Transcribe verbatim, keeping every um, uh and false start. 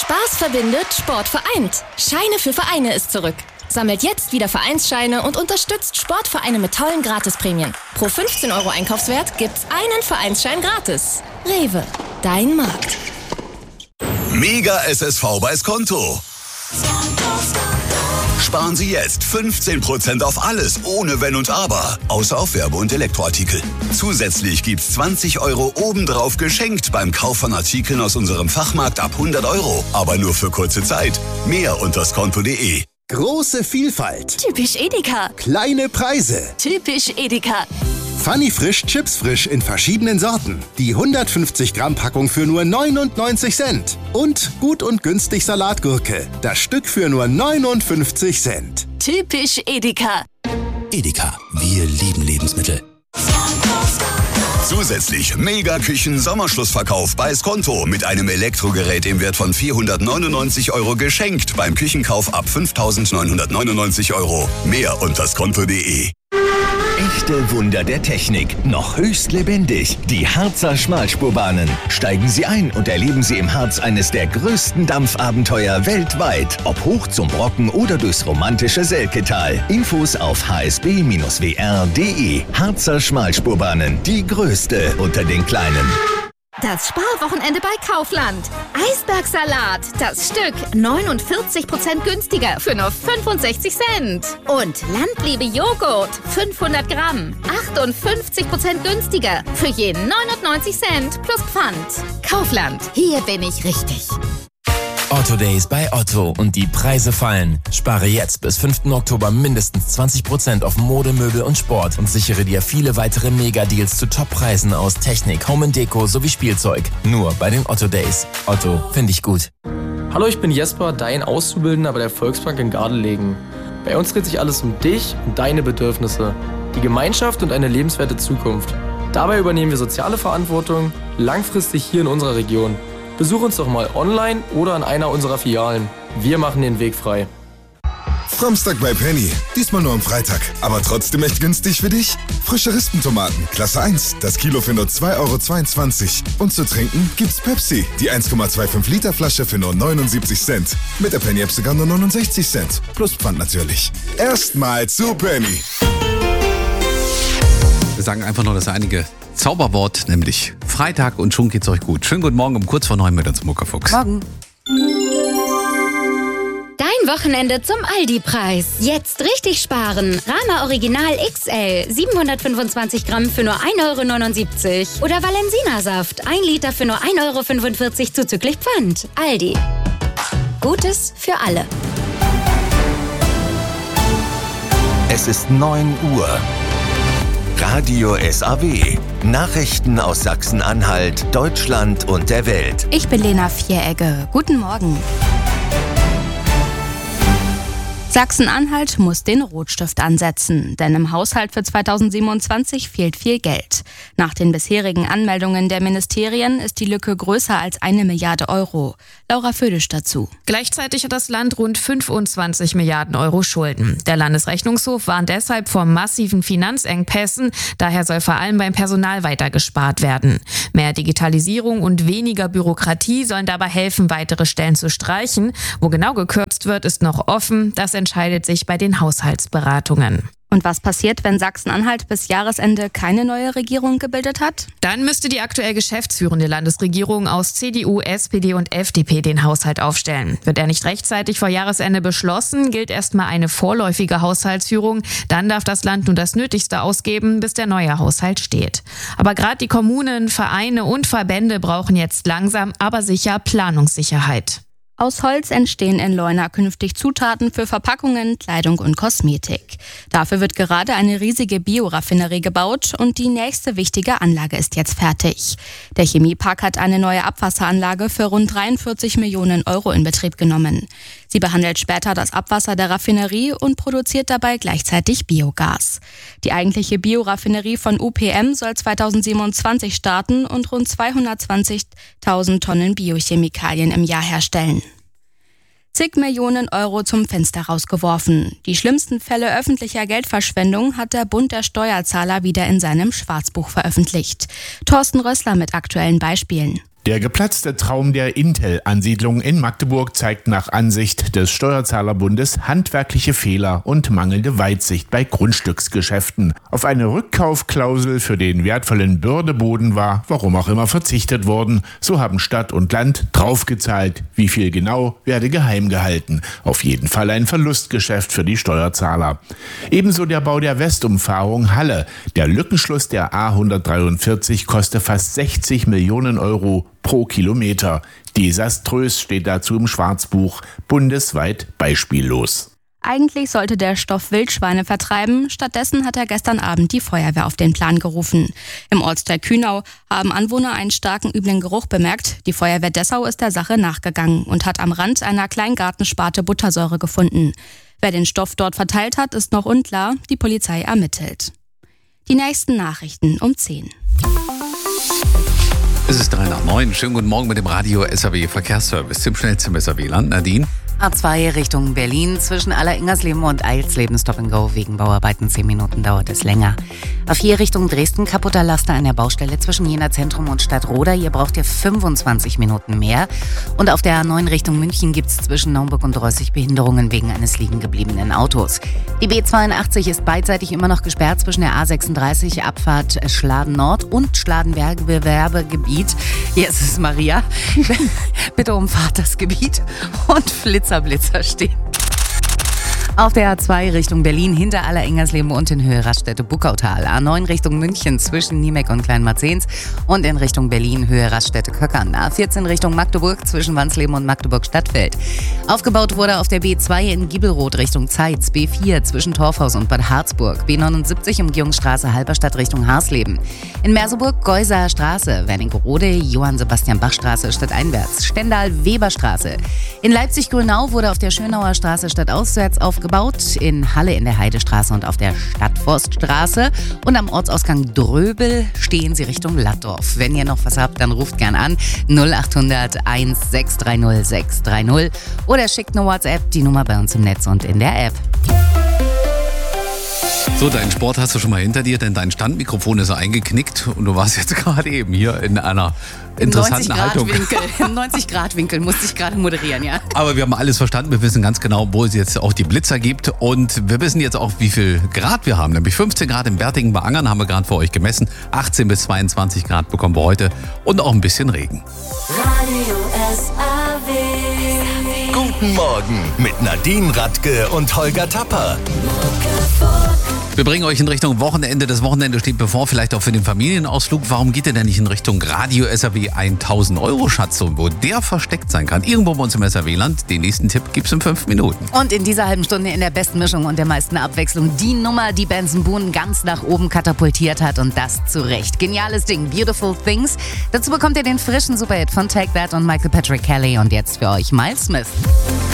Spaß verbindet, Sport vereint. Scheine für Vereine ist zurück. Sammelt jetzt wieder Vereinsscheine und unterstützt Sportvereine mit tollen Gratisprämien. Pro fünfzehn Euro Einkaufswert gibt's einen Vereinsschein gratis. Rewe, dein Markt. Mega S S V bei Skonto. Sparen Sie jetzt fünfzehn Prozent auf alles, ohne Wenn und Aber. Außer auf Werbe- und Elektroartikel. Zusätzlich gibt's zwanzig Euro obendrauf geschenkt beim Kauf von Artikeln aus unserem Fachmarkt ab hundert Euro. Aber nur für kurze Zeit. Mehr unter skonto punkt de. Große Vielfalt. Typisch Edeka. Kleine Preise. Typisch Edeka. Funny Frisch Chips Frisch in verschiedenen Sorten. Die hundertfünfzig Gramm Packung für nur neunundneunzig Cent. Und gut und günstig Salatgurke. Das Stück für nur neunundfünfzig Cent. Typisch Edeka. Edeka, wir lieben Lebensmittel. Zusätzlich Mega-Küchen-Sommerschlussverkauf bei Skonto mit einem Elektrogerät im Wert von vierhundertneunundneunzig Euro geschenkt beim Küchenkauf ab fünftausendneunhundertneunundneunzig Euro. Mehr unter skonto punkt de. Echte Wunder der Technik, noch höchst lebendig. Die Harzer Schmalspurbahnen. Steigen Sie ein und erleben Sie im Harz eines der größten Dampfabenteuer weltweit. Ob hoch zum Brocken oder durchs romantische Selketal. Infos auf h s b Bindestrich w r punkt de. Harzer Schmalspurbahnen, die größte unter den kleinen. Das Sparwochenende bei Kaufland. Eisbergsalat, das Stück neunundvierzig Prozent günstiger für nur fünfundsechzig Cent. Und Landliebe Joghurt, fünfhundert Gramm, achtundfünfzig Prozent günstiger für je neunundneunzig Cent plus Pfand. Kaufland, hier bin ich richtig. Otto Days bei Otto und die Preise fallen. Spare jetzt bis fünften Oktober mindestens zwanzig Prozent auf Mode, Möbel und Sport und sichere dir viele weitere Mega-Deals zu Top-Preisen aus Technik, Home and Deko sowie Spielzeug. Nur bei den Otto Days. Otto, finde ich gut. Hallo, ich bin Jesper, dein Auszubildender bei der Volksbank in Gardelegen. Bei uns dreht sich alles um dich und deine Bedürfnisse, die Gemeinschaft und eine lebenswerte Zukunft. Dabei übernehmen wir soziale Verantwortung langfristig hier in unserer Region. Besuch uns doch mal online oder an einer unserer Filialen. Wir machen den Weg frei. Samstag bei Penny. Diesmal nur am Freitag. Aber trotzdem echt günstig für dich? Frische Rispentomaten, Klasse eins. Das Kilo für nur zwei Euro zweiundzwanzig. Und zu trinken gibt's Pepsi. Die eins Komma fünfundzwanzig Liter Flasche für nur neunundsiebzig Cent. Mit der Penny-App sogar nur neunundsechzig Cent. Plus Pfand natürlich. Erstmal zu Penny. Wir sagen einfach nur das einige Zauberwort, nämlich Freitag, und schon geht's euch gut. Schönen guten Morgen um kurz vor neun mit uns Muckerfuchs. Morgen. Dein Wochenende zum Aldi-Preis. Jetzt richtig sparen. Rama Original X L, siebenhundertfünfundzwanzig Gramm für nur ein Euro neunundsiebzig. Oder Valensina-Saft, ein Liter für nur ein Euro fünfundvierzig zuzüglich Pfand. Aldi. Gutes für alle. Es ist neun Uhr. Radio S A W. Nachrichten aus Sachsen-Anhalt, Deutschland und der Welt. Ich bin Lena Vieregge. Guten Morgen. Sachsen-Anhalt muss den Rotstift ansetzen, denn im Haushalt für zweitausendsiebenundzwanzig fehlt viel Geld. Nach den bisherigen Anmeldungen der Ministerien ist die Lücke größer als eine Milliarde Euro. Laura Födisch dazu. Gleichzeitig hat das Land rund fünfundzwanzig Milliarden Euro Schulden. Der Landesrechnungshof warnt deshalb vor massiven Finanzengpässen. Daher soll vor allem beim Personal weiter gespart werden. Mehr Digitalisierung und weniger Bürokratie sollen dabei helfen, weitere Stellen zu streichen. Wo genau gekürzt wird, ist noch offen. Das entscheidet sich bei den Haushaltsberatungen. Und was passiert, wenn Sachsen-Anhalt bis Jahresende keine neue Regierung gebildet hat? Dann müsste die aktuell geschäftsführende Landesregierung aus C D U, S P D und F D P den Haushalt aufstellen. Wird er nicht rechtzeitig vor Jahresende beschlossen, gilt erstmal eine vorläufige Haushaltsführung. Dann darf das Land nur das Nötigste ausgeben, bis der neue Haushalt steht. Aber gerade die Kommunen, Vereine und Verbände brauchen jetzt langsam, aber sicher Planungssicherheit. Aus Holz entstehen in Leuna künftig Zutaten für Verpackungen, Kleidung und Kosmetik. Dafür wird gerade eine riesige Bioraffinerie gebaut und die nächste wichtige Anlage ist jetzt fertig. Der Chemiepark hat eine neue Abwasseranlage für rund dreiundvierzig Millionen Euro in Betrieb genommen. Sie behandelt später das Abwasser der Raffinerie und produziert dabei gleichzeitig Biogas. Die eigentliche Bioraffinerie von U P M soll zweitausendsiebenundzwanzig starten und rund zweihundertzwanzigtausend Tonnen Biochemikalien im Jahr herstellen. Zig Millionen Euro zum Fenster rausgeworfen. Die schlimmsten Fälle öffentlicher Geldverschwendung hat der Bund der Steuerzahler wieder in seinem Schwarzbuch veröffentlicht. Thorsten Rössler mit aktuellen Beispielen. Der geplatzte Traum der Intel-Ansiedlung in Magdeburg zeigt nach Ansicht des Steuerzahlerbundes handwerkliche Fehler und mangelnde Weitsicht bei Grundstücksgeschäften. Auf eine Rückkaufklausel für den wertvollen Bördeboden war, warum auch immer, verzichtet worden. So haben Stadt und Land draufgezahlt. Wie viel genau, werde geheim gehalten. Auf jeden Fall ein Verlustgeschäft für die Steuerzahler. Ebenso der Bau der Westumfahrung Halle. Der Lückenschluss der A hundertdreiundvierzig koste fast sechzig Millionen Euro pro Kilometer. Desaströs steht dazu im Schwarzbuch, bundesweit beispiellos. Eigentlich sollte der Stoff Wildschweine vertreiben, stattdessen hat er gestern Abend die Feuerwehr auf den Plan gerufen. Im Ortsteil Kühnau haben Anwohner einen starken üblen Geruch bemerkt. Die Feuerwehr Dessau ist der Sache nachgegangen und hat am Rand einer Kleingartensparte Buttersäure gefunden. Wer den Stoff dort verteilt hat, ist noch unklar, die Polizei ermittelt. Die nächsten Nachrichten um zehn. Es ist drei nach neun. Schönen guten Morgen mit dem Radio S A W Verkehrsservice. Zum schnellsten S A W-Land. Nadine? A zwei Richtung Berlin zwischen Aller-Ingersleben und Eilsleben Stop and Go wegen Bauarbeiten. zehn Minuten dauert es länger. A vier Richtung Dresden kaputter Laster an der Baustelle zwischen Jena Zentrum und Stadtroda. Hier braucht ihr fünfundzwanzig Minuten mehr. Und auf der A neun Richtung München gibt es zwischen Naumburg und Reussig Behinderungen wegen eines liegen gebliebenen Autos. Die B zweiundachtzig ist beidseitig immer noch gesperrt zwischen der A sechsunddreißig Abfahrt Schladen Nord und Schladen-Gewerbegebiet. Hier ist es Maria. Bitte umfahrt das Gebiet und Flitzer Blitzer stehen. Auf der A zwei Richtung Berlin hinter Aller-Ingersleben und in Höhe Raststätte Buckautal. A neun Richtung München zwischen Niemek und Kleinmarzens und in Richtung Berlin Höhe Raststätte Köckern. A vierzehn Richtung Magdeburg zwischen Wansleben und Magdeburg-Stadtfeld. Aufgebaut wurde auf der B zwei in Giebelroth Richtung Zeitz. B vier zwischen Torfhaus und Bad Harzburg. B neunundsiebzig Umgehungsstraße Halberstadt Richtung Harsleben. In Merseburg Geuser Straße, Wernigerode, Johann-Sebastian-Bach-Straße stadteinwärts. Stendal-Weber-Straße. In Leipzig-Grünau wurde auf der Schönauer Straße stadtauswärts aufgebaut. In Halle in der Heidestraße und auf der Stadtforststraße. Und am Ortsausgang Dröbel stehen Sie Richtung Laddorf. Wenn ihr noch was habt, dann ruft gern an null acht hundert eins sechs drei null sechs drei null oder schickt eine WhatsApp, die Nummer bei uns im Netz und in der App. So, deinen Sport hast du schon mal hinter dir, denn dein Standmikrofon ist eingeknickt und du warst jetzt gerade eben hier in einer interessanten Haltung. Im neunzig Grad Winkel musste ich gerade moderieren, ja. Aber wir haben alles verstanden, wir wissen ganz genau, wo es jetzt auch die Blitzer gibt und wir wissen jetzt auch, wie viel Grad wir haben. Nämlich fünfzehn Grad in Bertingen bei Angern haben wir gerade für euch gemessen. achtzehn bis zweiundzwanzig Grad bekommen wir heute und auch ein bisschen Regen. Radio S A W. Guten Morgen mit Nadine Radke und Holger Tapper. Wir bringen euch in Richtung Wochenende. Das Wochenende steht bevor, vielleicht auch für den Familienausflug. Warum geht ihr denn nicht in Richtung Radio S A W tausend Euro Schatz, wo der versteckt sein kann? Irgendwo bei uns im S A W-Land. Den nächsten Tipp gibt's in fünf Minuten. Und in dieser halben Stunde in der besten Mischung und der meisten Abwechslung die Nummer, die Benson Boone ganz nach oben katapultiert hat und das zu Recht. Geniales Ding, Beautiful Things. Dazu bekommt ihr den frischen Superhit von Take That und Michael Patrick Kelly und jetzt für euch Miles Smith.